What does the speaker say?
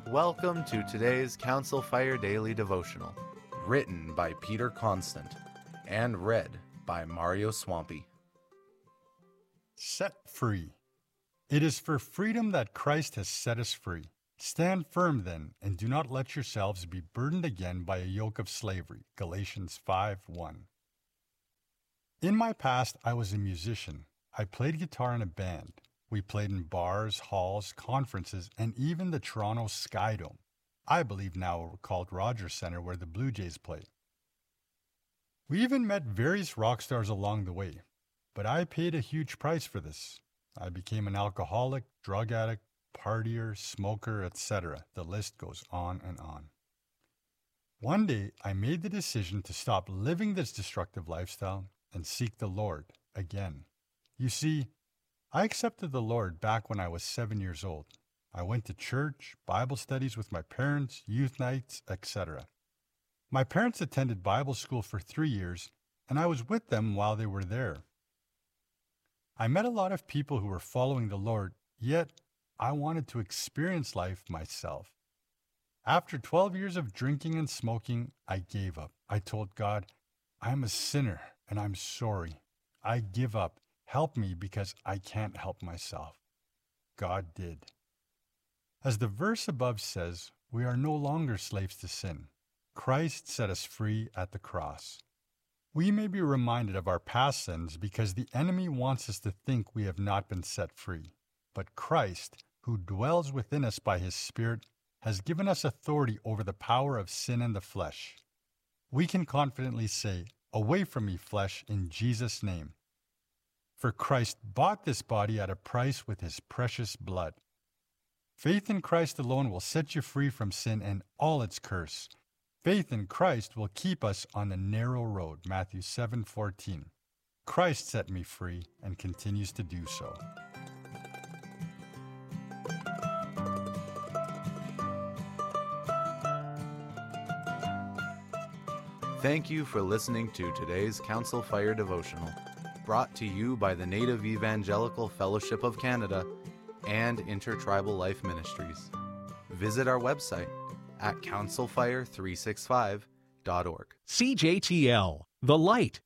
Welcome to today's Council Fire Daily Devotional, Written by Peter Constant and read by Mario Swampy. Set free. It is for freedom that Christ has set us free. Stand firm then, and do not let yourselves be burdened again by a yoke of slavery. Galatians 5:1. In my past, I was a musician. I played guitar in a band. We played in bars, halls, conferences, and even the Toronto Sky Dome. I believe now called Rogers Centre, where the Blue Jays play. We even met various rock stars along the way, but I paid a huge price for this. I became an alcoholic, drug addict, partier, smoker, etc. The list goes on and on. One day, I made the decision to stop living this destructive lifestyle and seek the Lord again. You see, I accepted the Lord back when I was 7 years old. I went to church, Bible studies with my parents, youth nights, etc. My parents attended Bible school for 3 years, and I was with them while they were there. I met a lot of people who were following the Lord, yet I wanted to experience life myself. After 12 years of drinking and smoking, I gave up. I told God, I'm a sinner and I'm sorry. I give up. Help me because I can't help myself. God did. As the verse above says, we are no longer slaves to sin. Christ set us free at the cross. We may be reminded of our past sins because the enemy wants us to think we have not been set free. But Christ, who dwells within us by his Spirit, has given us authority over the power of sin and the flesh. We can confidently say, "Away from me, flesh," in Jesus' name. For Christ bought this body at a price with his precious blood. Faith in Christ alone will set you free from sin and all its curse. Faith in Christ will keep us on the narrow road, Matthew 7:14. Christ set me free and continues to do so. Thank you for listening to today's Council Fire Devotional, brought to you by the Native Evangelical Fellowship of Canada and Intertribal Life Ministries. Visit our website at councilfire365.org. CJTL, The Light,